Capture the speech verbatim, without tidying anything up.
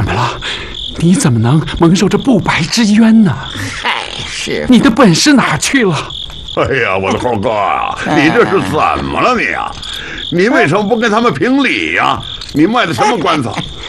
怎么了？你怎么能蒙受这不白之冤呢？ 嗨，师你的本事哪去了？ 哎呀，我的猴哥啊，你这是怎么了你啊？你为什么不跟他们评理呀？你卖的什么关子？